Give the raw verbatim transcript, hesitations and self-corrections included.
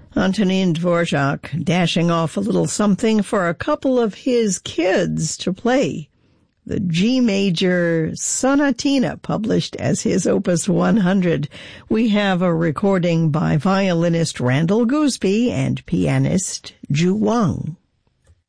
Antonin Dvorak dashing off a little something for a couple of his kids to play. The G major sonatina, published as his Opus one hundred. We have a recording by violinist Randall Gooseby and pianist Ju Wang.